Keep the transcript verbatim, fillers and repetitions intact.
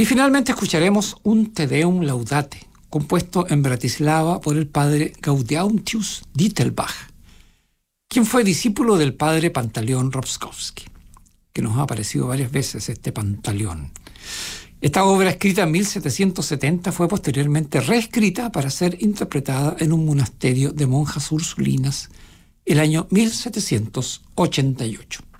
Y finalmente escucharemos un Te Deum Laudate, compuesto en Bratislava por el padre Gaudeamus Dittelbach, quien fue discípulo del padre Pantaleón Rostkowski, que nos ha aparecido varias veces este Pantaleón. Esta obra, escrita en mil setecientos setenta, fue posteriormente reescrita para ser interpretada en un monasterio de monjas ursulinas el año mil setecientos ochenta y ocho.